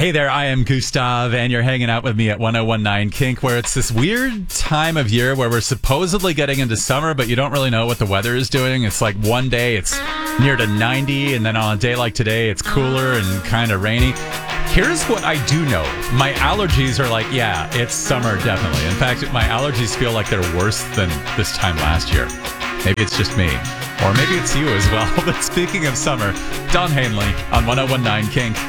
Hey there, I am Gustav, and you're hanging out with me at 1019 Kink, where it's this weird time of year where we're supposedly getting into summer, but you don't really know what the weather is doing. It's like one day it's near to 90, and then on a day like today, it's cooler and kind of rainy. Here's what I do know. My allergies are like, yeah, it's summer, definitely. In fact, my allergies feel like they're worse than this time last year. Maybe it's just me. Or maybe it's you as well. But speaking of summer, Don Hanley on 1019 Kink.